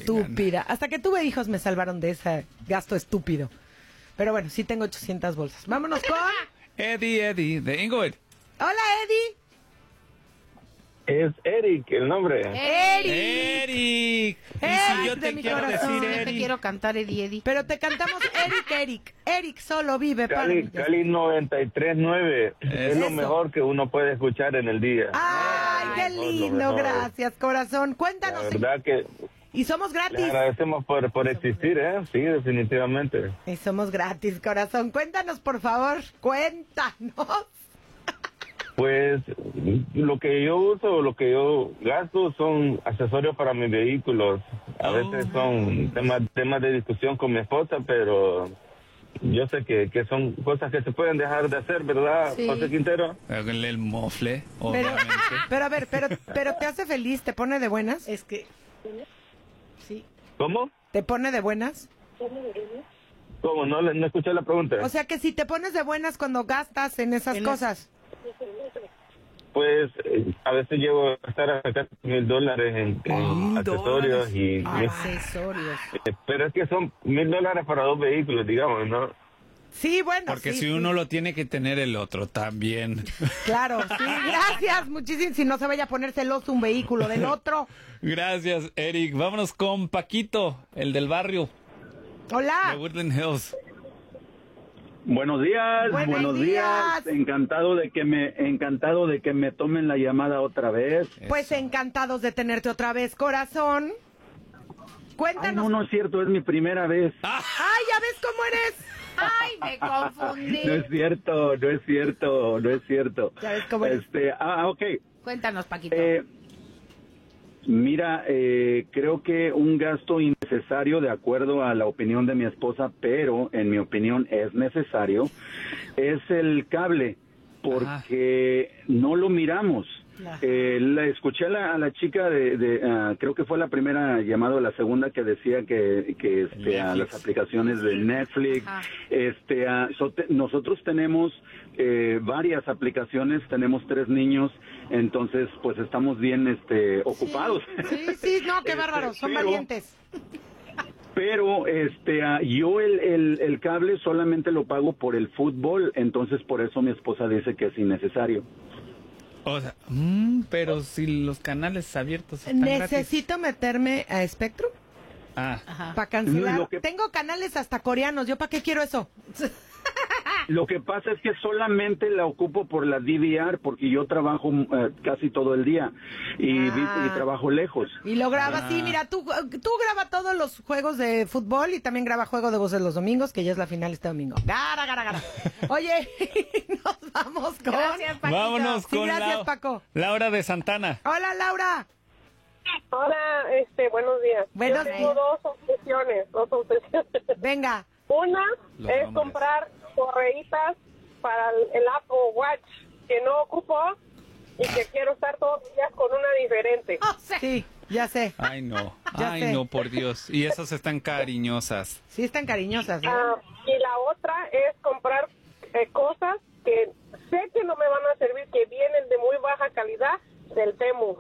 estúpida. Hasta que tuve hijos me salvaron de ese gasto estúpido. Pero bueno, sí tengo 800 bolsas. Vámonos con... Eddie, de Inglewood. Hola, Eddie. Es Eric el nombre. Eric. Y si yo te quiero decir, Yo te Eddie. quiero cantar, Eddie. Pero te cantamos Eric. Eric solo vive para mí. Cali 93.9. Es lo Eso. mejor que uno puede escuchar en el día. Ay, qué Lo lindo, mejor. gracias, corazón. La Cuéntanos. verdad que Y somos le gratis. agradecemos por existir, ¿eh? Sí, definitivamente. Y somos gratis, corazón. Cuéntanos, por favor. Cuéntanos. Pues lo que yo uso, lo que yo gasto son accesorios para mis vehículos. A veces son temas de discusión con mi esposa, pero yo sé que son cosas que se pueden dejar de hacer, ¿verdad, Sí. José Quintero? El mofle, Pero, obviamente. pero a ver, pero te hace feliz, te pone de buenas. Es que... Sí. ¿Cómo? ¿Te pone de buenas? ¿Cómo? No escuché la pregunta. O sea que si te pones de buenas cuando gastas en esas cosas. Pues a veces llego a estar hasta $1,000 en accesorios y... Accesorios. pero es que son $1,000 para 2 vehículos, digamos, ¿no? Sí, bueno. Porque sí, si sí. uno lo tiene que tener el otro también. Claro, sí, gracias, muchísimo. Si no se vaya a poner celoso un vehículo del otro. Gracias, Eric. Vámonos con Paquito, el del barrio de Hola. Woodland Hills. Buenos días, Buenos días. Encantado de que me tomen la llamada otra vez. Pues encantados de tenerte otra vez, corazón. Ay, Cuéntanos. no es cierto, es mi primera vez. Ay, ya ves cómo eres. Ay, me confundí. No es cierto. Ya ves cómo eres. Ok. Cuéntanos, Paquito. Mira, creo que un gasto innecesario de acuerdo a la opinión de mi esposa, pero en mi opinión es necesario, es el cable, porque no lo miramos. La escuché a la chica creo que fue la primera llamada o la segunda que decía que a las aplicaciones de Netflix, nosotros tenemos varias aplicaciones, tenemos 3 niños, entonces pues estamos bien ocupados. Sí, no, qué bárbaro, son pero- valientes. Pero yo el cable solamente lo pago por el fútbol, entonces por eso mi esposa dice que es innecesario. O sea, pero si los canales abiertos están Necesito meterme a Spectrum Ajá. para cancelar. Lo que- Tengo canales hasta coreanos, ¿yo para qué quiero eso? Lo que pasa es que solamente la ocupo por la DVR porque yo trabajo casi todo el día y trabajo lejos. Y lo grabas, sí, mira, tú grabas todos los juegos de fútbol y también graba Juego de Voces los domingos, que ya es la final este domingo. Gara, gara, gara. Oye, nos vamos con... Gracias, Paquito. Vámonos Sí, con gracias, Paco. Laura de Santana. Hola, Laura. Hola, buenos días. Buenos Yo tengo días. dos obsesiones. Venga. Una Los es hombres. comprar correitas para el Apple Watch que no ocupo y que quiero estar todos los días con una diferente. O sea, Sí, ya sé. Ay, no. Ya Ay, sé. no, por Dios. Y esas están cariñosas. Sí, están cariñosas, ¿eh? Y la otra es comprar cosas que sé que no me van a servir, que vienen de muy baja calidad del Temu.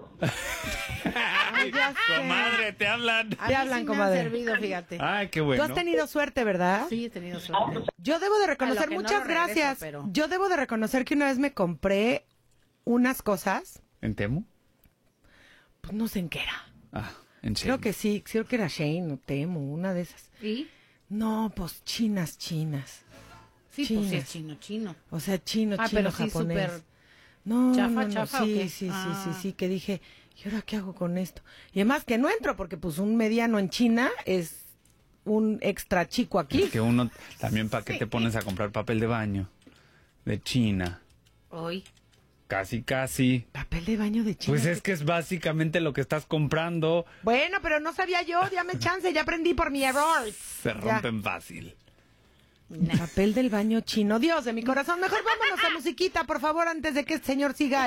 Ay, ya sé. comadre, te hablan. a Te mí hablan, sí me comadre. han servido, fíjate. Ay, qué Tú bueno. has tenido suerte, ¿verdad? Sí, he tenido suerte. Yo debo de reconocer, A lo que no muchas lo regreso, gracias. pero- Yo debo de reconocer que una vez me compré unas cosas, ¿En Temu? pues no sé en qué era. Ah, en Creo Shein. que sí, creo que era Shane o Temu, una de esas. ¿Y? No, pues chinas. Sí, pues sí Chinas. es chino. O sea, chino, Pero sí, japonés. súper No, chafa, no, chafa, ¿o sí, qué? sí, Ah. sí, que dije, ¿y ahora qué hago con esto? Y además que no entro, porque pues un mediano en China es un extra chico aquí. Es que uno también, ¿para qué te pones a comprar papel de baño? De China. Hoy. Casi, casi. Papel de baño de China. Pues es que es básicamente lo que estás comprando. Bueno, pero no sabía yo, dame chance, ya aprendí por mi error. Se Ya. rompen fácil. Papel del baño chino, Dios de mi corazón. Mejor vámonos a musiquita, por favor, antes de que este señor siga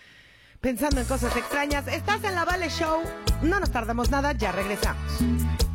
pensando en cosas extrañas. Estás en la Vale Show, no nos tardamos nada, ya regresamos.